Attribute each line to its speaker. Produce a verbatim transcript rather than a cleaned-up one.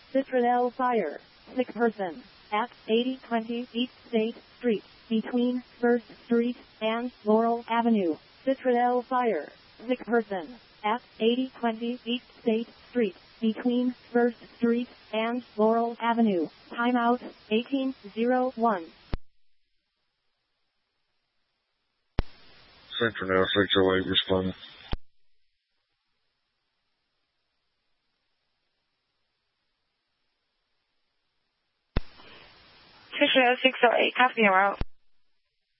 Speaker 1: Citronelle Fire. Sick person. At eighty twenty East State Street, between first Street and Laurel Avenue. Citronelle Fire. Sick person. At eighty twenty East State Street, between first Street and Laurel Avenue. Timeout, eighteen oh one.
Speaker 2: Citronelle six oh eight responding.
Speaker 3: Citronelle six oh eight, copy your route.